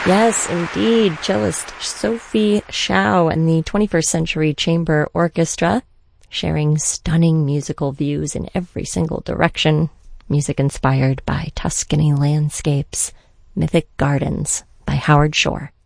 Yes, indeed. Cellist Sophie Shao and the 21st Century Chamber Orchestra, sharing stunning musical views in every single direction. Music inspired by Tuscany landscapes. Mythic Gardens by Howard Shore.